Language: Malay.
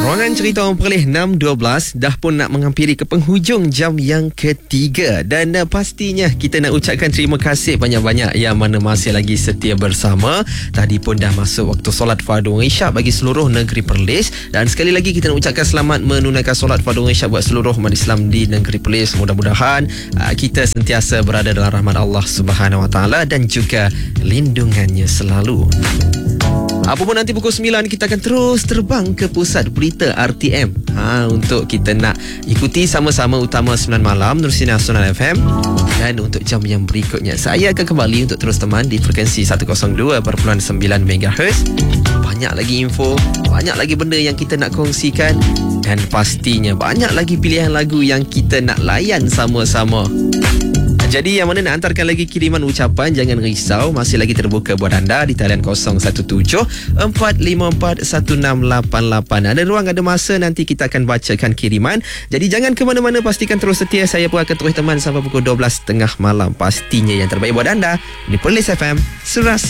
Ruangan Cerita Orang Perlis 6.12 dah pun nak menghampiri ke penghujung jam yang ketiga. Dan pastinya kita nak ucapkan terima kasih banyak-banyak yang mana masih lagi setia bersama. Tadi pun dah masuk waktu solat fardu isyak bagi seluruh negeri Perlis. Dan sekali lagi kita nak ucapkan selamat menunaikan solat fardu isyak buat seluruh umat Islam di negeri Perlis. Mudah-mudahan kita sentiasa berada dalam rahmat Allah Subhanahu Wa Taala dan juga lindungannya selalu. Apapun nanti pukul 9 kita akan terus terbang ke pusat berita RTM untuk kita nak ikuti sama-sama Utama 9 Malam Nur Sina Sunan FM. Dan untuk jam yang berikutnya saya akan kembali untuk terus teman di frekuensi 102.9 MHz. Banyak lagi info, banyak lagi benda yang kita nak kongsikan, dan pastinya banyak lagi pilihan lagu yang kita nak layan sama-sama. Jadi yang mana nak hantarkan lagi kiriman ucapan, jangan risau, masih lagi terbuka buat anda di talian 017-454-1688. Ada ruang, ada masa, nanti kita akan bacakan kiriman. Jadi jangan ke mana-mana, pastikan terus setia. Saya pun akan terus teman sampai pukul 12.30 malam. Pastinya yang terbaik buat anda di Perlis FM, Serasi.